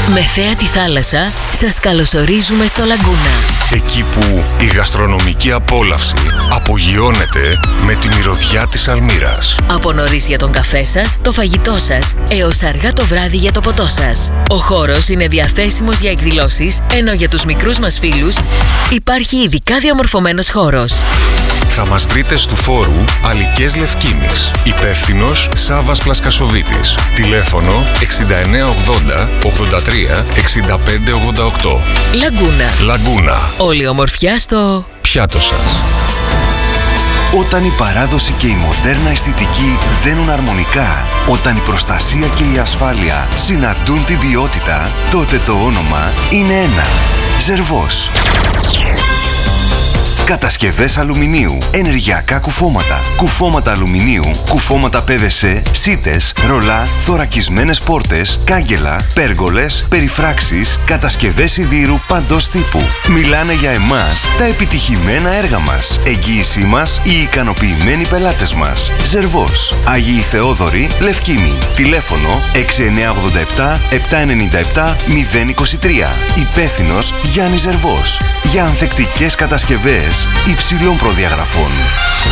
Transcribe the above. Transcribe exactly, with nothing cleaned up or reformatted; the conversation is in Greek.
Με θέα τη θάλασσα, σας καλωσορίζουμε στο Λαγκούνα. Εκεί που η γαστρονομική απόλαυση απογειώνεται με τη μυρωδιά της Αλμύρας. Από νωρίς για τον καφέ σας, το φαγητό σας, έως αργά το βράδυ για το ποτό σας. Ο χώρος είναι διαθέσιμος για εκδηλώσεις, ενώ για τους μικρούς μας φίλους υπάρχει ειδικά διαμορφωμένος χώρος. Θα μας βρείτε στου φόρου Αλικές Λευκίνης. Υπεύθυνος Σάββας Πλασκασοβίτης. Τηλέφωνο εξήντα εννέα ογδόντα ογδόντα τρία εξήντα πέντε ογδόντα οκτώ. Λαγκούνα. Λαγκούνα. Όλη η ομορφιά στο πιάτο σας. Όταν η παράδοση και η μοντέρνα αισθητική δένουν αρμονικά, όταν η προστασία και η ασφάλεια συναντούν την ποιότητα, τότε το όνομα είναι ένα. Ζερβός. Κατασκευές αλουμινίου, ενεργειακά κουφώματα, κουφώματα αλουμινίου, κουφώματα πι βι σι, σίτες, ρολά, θωρακισμένες πόρτες, κάγκελα, πέργολες, περιφράξεις, κατασκευές σιδήρου παντός τύπου. Μιλάνε για εμάς τα επιτυχημένα έργα μας. Εγγύησή μας οι ικανοποιημένοι πελάτες μας. Ζερβός. Άγιοι Θεόδωροι, Λευκήμη. Τηλέφωνο έξι εννέα ογδόντα επτά επτακόσια ενενήντα επτά μηδέν είκοσι τρία. Υπεύθυνος Γιάννης Ζερβός. Για ανθεκτικές κατασκευές υψηλών προδιαγραφών.